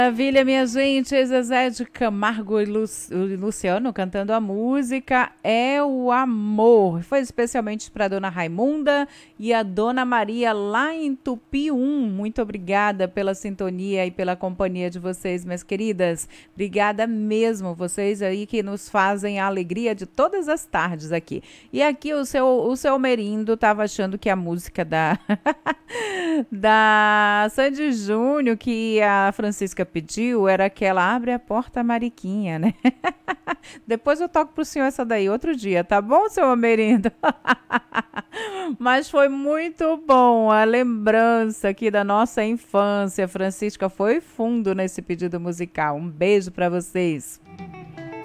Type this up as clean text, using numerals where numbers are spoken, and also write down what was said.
Maravilha, minha gente. Zezé de Camargo e Luciano cantando a música É o Amor. Foi especialmente para Dona Raimunda e a Dona Maria lá em Tupi 1. Muito obrigada pela sintonia e pela companhia de vocês, minhas queridas. Obrigada mesmo, vocês aí que nos fazem a alegria de todas as tardes aqui. E aqui o seu Merindo estava achando que a música da Sandy Júnior que a Francisca pediu era aquela Abre a Porta Mariquinha, né? Depois eu toco pro senhor essa daí outro dia, tá bom, seu Amerindo? Mas foi muito bom a lembrança aqui da nossa infância. Francisca foi fundo nesse pedido musical. Um beijo para vocês.